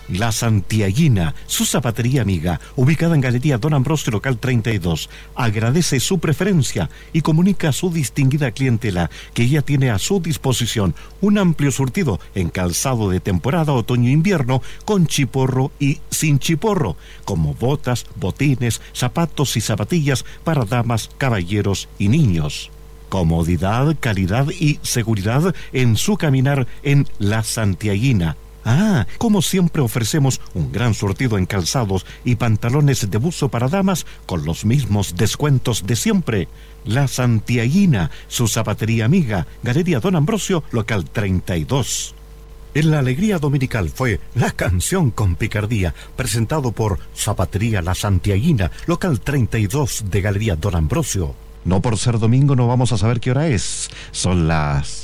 La Santiaguina, su zapatería amiga, ubicada en Galería Don Ambrosio, local 32, agradece su preferencia y comunica a su distinguida clientela que ella tiene a su disposición un amplio surtido en calzado de temporada otoño-invierno con chiporro y sin chiporro, como botas, botines, zapatos y zapatillas para damas, caballeros y niños. Comodidad, calidad y seguridad en su caminar en La Santiaguina. Como siempre ofrecemos un gran surtido en calzados y pantalones de buzo para damas con los mismos descuentos de siempre. La Santiaguina, su zapatería amiga, Galería Don Ambrosio, local 32. En la alegría dominical fue La Canción con Picardía, presentado por Zapatería La Santiaguina, local 32 de Galería Don Ambrosio. No por ser domingo no vamos a saber qué hora es. Son las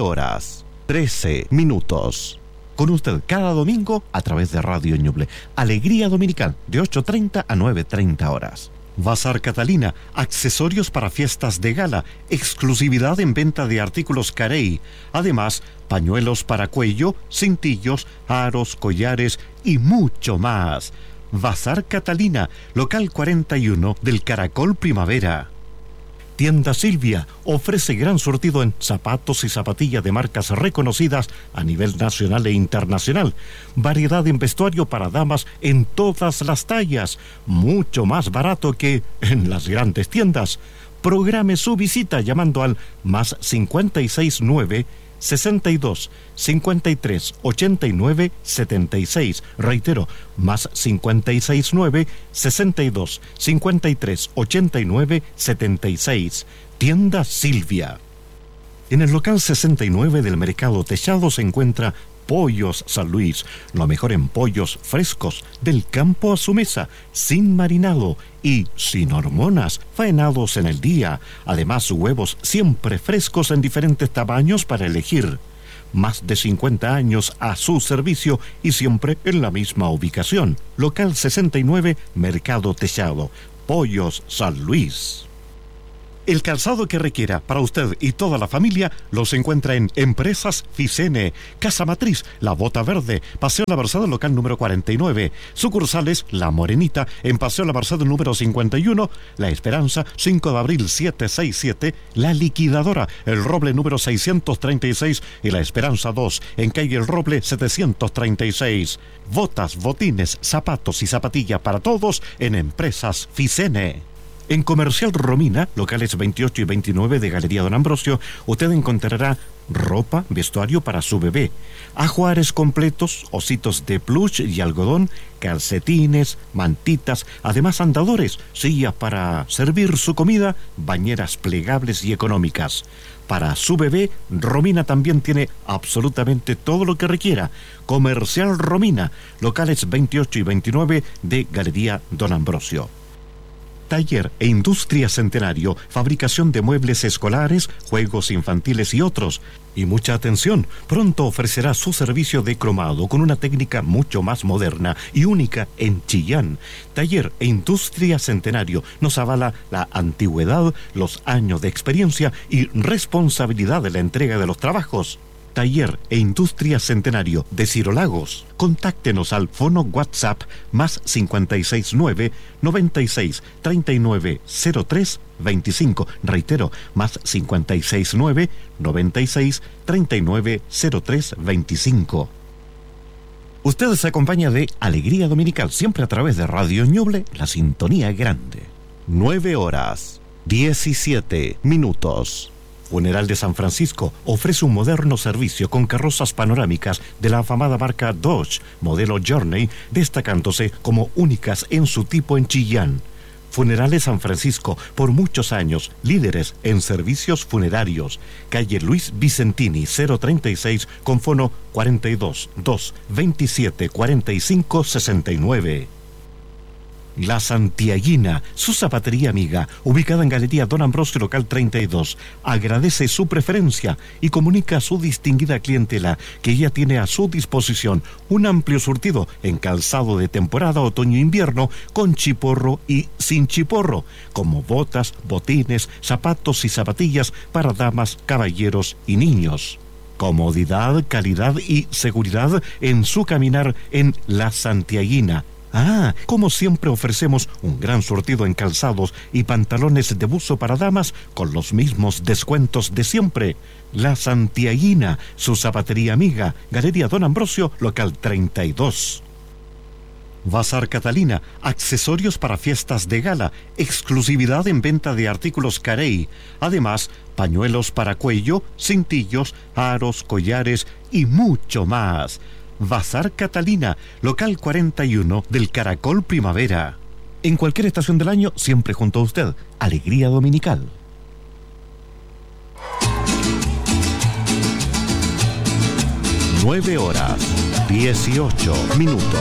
9:13. Con usted cada domingo a través de Radio Ñuble. Alegría Dominical, de 8:30 a 9:30 horas. Bazar Catalina, accesorios para fiestas de gala, exclusividad en venta de artículos Carey. Además, pañuelos para cuello, cintillos, aros, collares y mucho más. Bazar Catalina, local 41 del Caracol Primavera. Tienda Silvia ofrece gran surtido en zapatos y zapatillas de marcas reconocidas a nivel nacional e internacional. Variedad en vestuario para damas en todas las tallas. Mucho más barato que en las grandes tiendas. Programe su visita llamando al más 569 62 53 89 76. Reitero, más 569 62 53 89 76. Tienda Silvia. En el local 69 del Mercado Techado se encuentra Pollos San Luis, lo mejor en pollos frescos, del campo a su mesa, sin marinado y sin hormonas, faenados en el día. Además, huevos siempre frescos en diferentes tamaños para elegir. Más de 50 años a su servicio y siempre en la misma ubicación. Local 69, Mercado Techado, Pollos San Luis. El calzado que requiera para usted y toda la familia los encuentra en Empresas Ficene, Casa Matriz, La Bota Verde, Paseo La Versada, local número 49. Sucursales La Morenita, en Paseo La Versada número 51, La Esperanza, 5 de abril 767, La Liquidadora, El Roble número 636 y La Esperanza 2, en calle El Roble 736. Botas, botines, zapatos y zapatillas para todos en Empresas Ficene. En Comercial Romina, locales 28 y 29 de Galería Don Ambrosio, usted encontrará ropa, vestuario para su bebé, ajuares completos, ositos de plush y algodón, calcetines, mantitas, además andadores, sillas para servir su comida, bañeras plegables y económicas. Para su bebé, Romina también tiene absolutamente todo lo que requiera. Comercial Romina, locales 28 y 29 de Galería Don Ambrosio. Taller e Industria Centenario, fabricación de muebles escolares, juegos infantiles y otros. Y mucha atención, pronto ofrecerá su servicio de cromado con una técnica mucho más moderna y única en Chillán. Taller e Industria Centenario nos avala la antigüedad, los años de experiencia y responsabilidad de la entrega de los trabajos. Taller e Industria Centenario de Ciro Lagos. Contáctenos al fono WhatsApp más 569 96 39 03 25. Reitero, más 569 96 39 03 25. Usted se acompaña de Alegría Dominical, siempre a través de Radio Ñuble, la sintonía grande. 9:17. Funeral de San Francisco ofrece un moderno servicio con carrozas panorámicas de la afamada marca Dodge, modelo Journey, destacándose como únicas en su tipo en Chillán. Funerales San Francisco, por muchos años, líderes en servicios funerarios. Calle Luis Vicentini, 036, con fono 42 2 27 45 69. La Santiaguina, su zapatería amiga, ubicada en Galería Don Ambrosio, local 32, agradece su preferencia y comunica a su distinguida clientela que ella tiene a su disposición un amplio surtido en calzado de temporada otoño-invierno con chiporro y sin chiporro, como botas, botines, zapatos y zapatillas para damas, caballeros y niños. comodidad, calidad y seguridad en su caminar en La Santiaguina. Como siempre ofrecemos un gran surtido en calzados y pantalones de buzo para damas con los mismos descuentos de siempre. La Santiaguina, su zapatería amiga, Galería Don Ambrosio, local 32. Bazar Catalina, accesorios para fiestas de gala, exclusividad en venta de artículos Carey. Además, pañuelos para cuello, cintillos, aros, collares y mucho más. Bazar Catalina, local 41 del Caracol Primavera. En cualquier estación del año, siempre junto a usted. Alegría Dominical. 9:18 minutos.